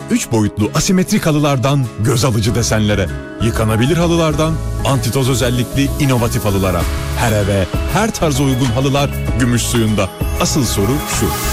3 boyutlu asimetrik halılardan göz alıcı desenlere, yıkanabilir halılardan antitoz özellikli inovatif halılara. Her eve, her tarza uygun halılar gümüş suyunda. Asıl soru şu: